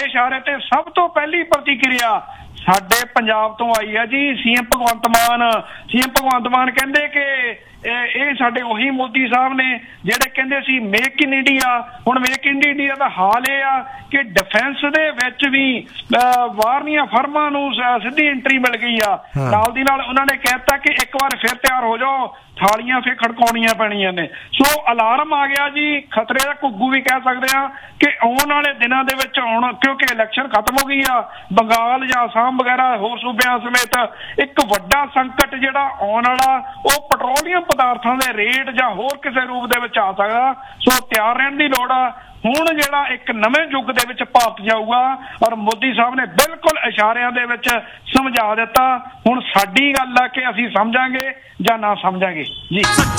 ਇਸ਼ਾਰੇ ਤੇ ਸਭ ਤੋਂ ਪਹਿਲੀ ਪ੍ਰਤੀਕਿਰਿਆ ਸਾਡੇ ਪੰਜਾਬ ਤੋਂ ਆਈ ਹੈ ਜੀ। ਸੀਐਮ ਭਗਵੰਤ ਮਾਨ ਕਹਿੰਦੇ ਕਿ ਇਹ ਸਾਡੇ ਉਹੀ ਮੋਦੀ ਸਾਹਿਬ ਨੇ ਜਿਹੜੇ ਕਹਿੰਦੇ ਸੀ ਮੇਕ ਇਨ ਇੰਡੀਆ। ਹੁਣ ਮੇਕ ਇਨ ਇੰਡੀਆ ਦਾ ਹਾਲ ਇਹ ਆ ਕਿ ਡਿਫੈਂਸ ਦੇ ਵਿੱਚ ਵੀ ਬਾਹਰਲੀਆਂ ਫਰਮਾਂ ਨੂੰ ਸਿੱਧੀ ਐਂਟਰੀ ਮਿਲ ਗਈ ਆ। ਨਾਲ ਦੀ ਨਾਲ ਉਹਨਾਂ ਨੇ ਕਹਿਤਾ ਕਿ ਇੱਕ ਵਾਰ ਫਿਰ ਤਿਆਰ ਹੋ ਜਾਓ, ਥਾਲੀਆਂ ਫਿਰ ਖੜਕਾਉਣੀਆਂ ਪੈਣੀਆਂ ਨੇ। ਸੋ ਅਲਾਰਮ ਆ ਗਿਆ ਜੀ, ਖਤਰੇ ਦਾ ਘੁੱਗੂ ਵੀ ਕਹਿ ਸਕਦੇ ਆ ਕਿ ਆਉਣ ਵਾਲੇ ਦਿਨਾਂ ਦੇ ਵਿੱਚ ਕਿਉਂਕਿ ਇਲੈਕਸ਼ਨ ਖਤਮ ਹੋ ਗਈ ਆ, ਬੰਗਾਲ ਜਾਂ ਅਸਾਮ ਵਗੈਰਾ ਹੋਰ ਸੂਬਿਆਂ ਸਮੇਤ ਇੱਕ ਵੱਡਾ ਸੰਕਟ ਜਿਹੜਾ ਆਉਣ ਵਾਲਾ ਉਹ ਪੈਟਰੋਲੀਅਮ ਪਦਾਰਥਾਂ ਦੇ ਰੇਟ ਜਾਂ ਹੋਰ ਕਿਸੇ ਰੂਪ ਦੇ ਵਿੱਚ ਆ ਸਕਦਾ। ਸੋ ਤਿਆਰ ਰਹਿਣ ਦੀ ਲੋੜ ਆ। ਹੁਣ ਜਿਹੜਾ ਇੱਕ ਨਵੇਂ ਯੁੱਗ ਦੇ ਵਿੱਚ ਭਾਰਤ ਜਾਊਗਾ ਔਰ ਮੋਦੀ ਸਾਹਿਬ ਨੇ ਬਿਲਕੁਲ ਇਸ਼ਾਰਿਆਂ ਦੇ ਵਿੱਚ ਸਮਝਾ ਦਿੱਤਾ। ਹੁਣ ਸਾਡੀ ਗੱਲ ਆ ਕਿ ਅਸੀਂ ਸਮਝਾਂਗੇ ਜਾਂ ਨਾ ਸਮਝਾਂਗੇ ਜੀ।